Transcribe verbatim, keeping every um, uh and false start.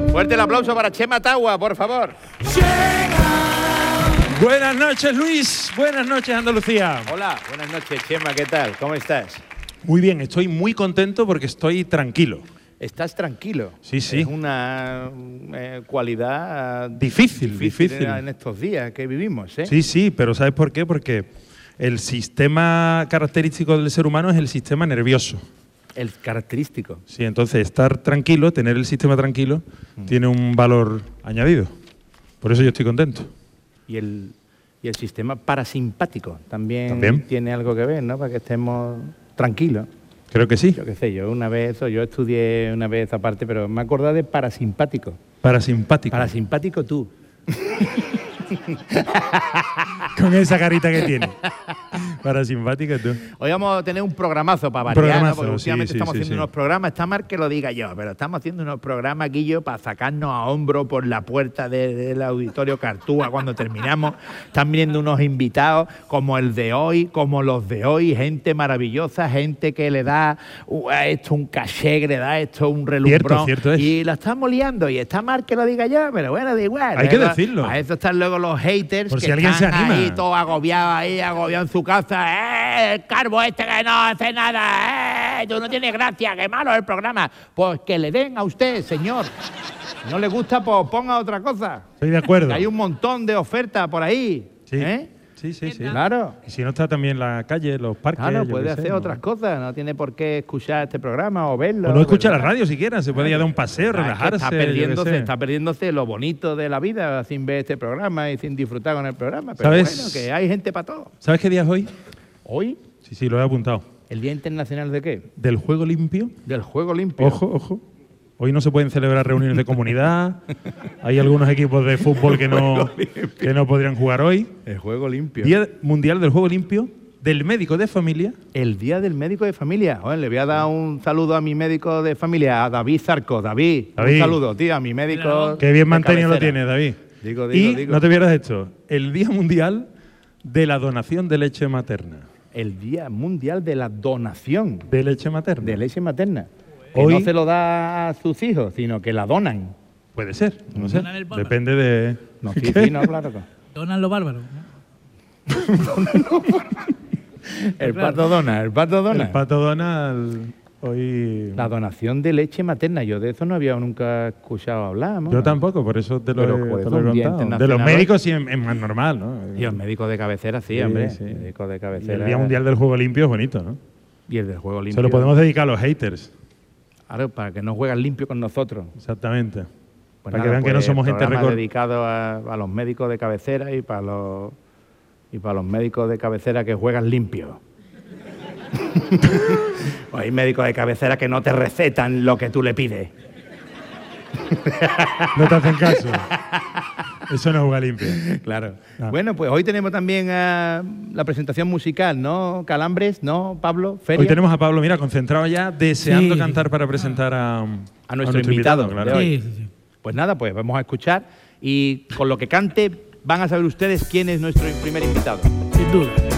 Fuerte el aplauso para Chema Tagua, por favor. Buenas noches, Luis. Buenas noches, Andalucía. Hola, buenas noches, Chema. ¿Qué tal? ¿Cómo estás? Muy bien, estoy muy contento porque estoy tranquilo. ¿Estás tranquilo? Sí, sí. Es una eh, cualidad difícil, difícil, difícil en estos días que vivimos, ¿eh? Sí, sí, pero ¿sabes por qué? Porque el sistema característico del ser humano es el sistema nervioso. El característico. Sí, entonces estar tranquilo, tener el sistema tranquilo, mm. tiene un valor añadido. Por eso yo estoy contento. Y el, y el sistema parasimpático también, ¿También? tiene algo que ver, ¿no? Para que estemos tranquilos. Creo que sí. Yo qué sé, yo una vez, yo estudié una vez esa parte, pero me acordaba de parasimpático. Parasimpático. Parasimpático tú. Con esa carita que tiene. Parasimpático tú. Hoy vamos a tener un programazo para variar, programazo, ¿no? Porque últimamente sí, estamos sí, haciendo sí. unos programas, está mal que lo diga yo, pero estamos haciendo unos programas, Guillo, para sacarnos a hombro por la puerta de, del auditorio Cartúa cuando terminamos. Están viniendo unos invitados como el de hoy, como los de hoy, gente maravillosa, gente que le da a esto un caché, que le da esto un relumbrón. Cierto, cierto es. Y la estamos liando, y está mal que lo diga yo, pero bueno, da igual. Hay que ¿eh? decirlo. Para eso están luego los haters por que si alguien están se anima. ahí todo agobiado ahí, agobiado en su casa. ¡Eh! El carbo este que no hace nada. ¡Eh! Tú no tienes gracia, qué malo el programa. Pues que le den a usted, señor. Si no le gusta, pues ponga otra cosa. Estoy de acuerdo. Que hay un montón de ofertas por ahí. Sí. ¿Eh? Sí, sí, sí. Claro. Y si no está también la calle, los parques. Claro, yo puede qué hacer sé, ¿no? otras cosas. No tiene por qué escuchar este programa o verlo. O no escucha la ¿verdad? radio siquiera. Se puede ir a dar un paseo, Es que relajarse. Está yo qué perdiéndose, sé. está perdiéndose lo bonito de la vida sin ver este programa y sin disfrutar con el programa. Pero ¿Sabes? bueno, que hay gente para todo. ¿Sabes qué día es hoy? Hoy, Sí, sí, lo he apuntado. ¿el Día Internacional de qué? Del juego limpio. Del juego limpio. Ojo, ojo. Hoy no se pueden celebrar reuniones de comunidad. Hay algunos equipos de fútbol que no, que no podrían jugar hoy. El juego limpio. Día Mundial del Juego Limpio, del médico de familia. El Día del Médico de Familia. Oye, le voy a dar un saludo a mi médico de familia, a David Zarco. David, David. un saludo, tío, a mi médico. Qué bien de mantenido lo cabecera. tiene, David. Digo, digo, y digo. no te pierdas esto, el Día Mundial de la Donación de Leche Materna. El Día Mundial de la Donación De leche materna. de leche materna. Que Hoy- no se lo da a sus hijos, sino que la donan. Puede ser, no sé. Donan el bárbaro. Depende de... No, sí, sí, no, claro. Donan los bárbaros. El Claro. pato dona, el pato dona. El Pato Donald hoy... La donación de leche materna, yo de eso no había nunca escuchado hablar, ¿no? Yo tampoco, por eso te lo, Pero, he, pues, te lo he un día contado. De internacional los médicos sí es, es más normal, ¿no? Y el médico de cabecera, sí, Sí, hombre. sí. Médico de Y cabecera. el Día Mundial del Juego Limpio es bonito, ¿no? Y el del juego limpio. Se lo podemos dedicar a los haters. Claro, para que no jueguen limpio con nosotros. Exactamente. Pues para nada, que vean que no pues, somos gente programa recor- dedicado a, a los médicos de cabecera y para los y para los médicos de cabecera que juegan limpio. O hay médicos de cabecera que no te recetan lo que tú le pides. No te hacen caso. Eso no es jugar limpio. Claro. Ah. Bueno, pues hoy tenemos también ah, la presentación musical, ¿no? Calambres, ¿no, Pablo? Feria. Hoy tenemos a Pablo, mira, concentrado ya, deseando Sí, sí. cantar para presentar a, A nuestro invitado, claro. de hoy. Sí, sí, sí. Pues nada, pues vamos a escuchar y con lo que cante van a saber ustedes quién es nuestro primer invitado. Sin duda.